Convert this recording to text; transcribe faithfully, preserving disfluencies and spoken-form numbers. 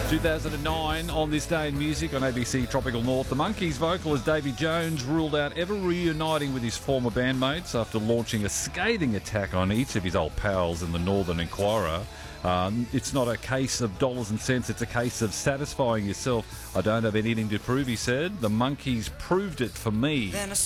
two thousand nine, on this day in music on A B C Tropical North, the Monkees vocalist Davy Jones ruled out ever reuniting with his former bandmates after launching a scathing attack on each of his old pals in the Northern Inquirer. Um, it's not a case of dollars and cents, it's a case of satisfying yourself. I don't have anything to prove, he said. The Monkees proved it for me.